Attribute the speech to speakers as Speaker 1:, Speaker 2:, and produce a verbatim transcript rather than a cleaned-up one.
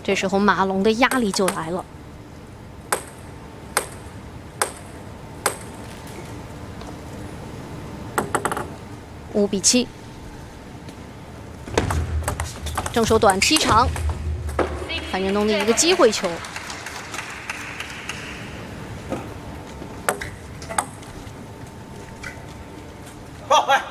Speaker 1: 这时候马龙的压力就来了。五比七，正手短七长，樊振东的一个机会球。
Speaker 2: 报，来。